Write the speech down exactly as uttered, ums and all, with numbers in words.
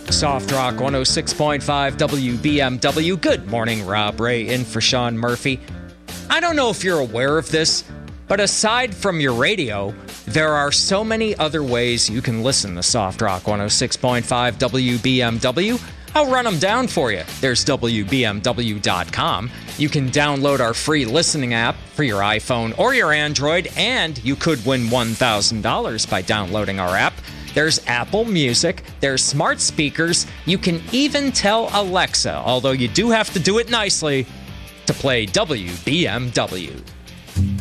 Soft Rock one oh six point five W B M W. Good morning, Rob Ray in for Sean Murphy. I don't know if you're aware of this, but aside from your radio, there are so many other ways you can listen to Soft Rock one oh six point five W B M W. I'll run them down for you. There's W B M W dot com. You can download our free listening app for your iPhone or your Android, and you could win one thousand dollars by downloading our app. There's Apple Music. There's smart speakers. You can even tell Alexa, although you do have to do it nicely, to play W B M W.